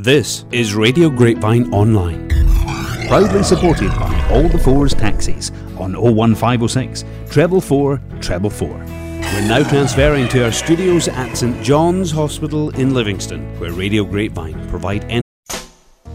This is Radio Grapevine Online, proudly supported by All the Fours Taxis on 01506 444 444. We're now transferring to our studios at St John's Hospital in Livingston, where Radio Grapevine provide